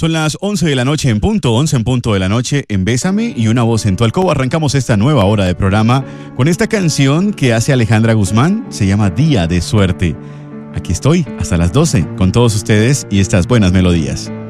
Son las 11 de la noche en punto, 11 en punto de la noche en Bésame y Una Voz en tu Alcoba. Arrancamos esta nueva hora de programa con esta canción que hace Alejandra Guzmán, se llama Día de Suerte. Aquí estoy hasta las 12 con todos ustedes y estas buenas melodías.